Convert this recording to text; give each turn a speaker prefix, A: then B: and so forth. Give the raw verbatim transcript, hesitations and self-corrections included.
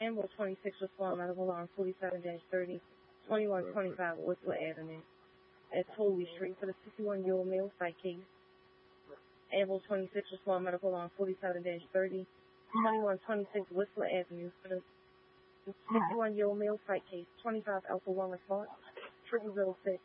A: Ambulance twenty-six, respond medical alarm forty-seven thirty, twenty-one twenty-five Whistler Avenue. At Holy Street for the fifty-one-year-old male psych case. Ambulance twenty-six, respond medical alarm forty-seven thirty, twenty-one twenty-six Whistler Avenue for the fifty-one-year-old male psych case. twenty-five Alpha one response, triple zero six.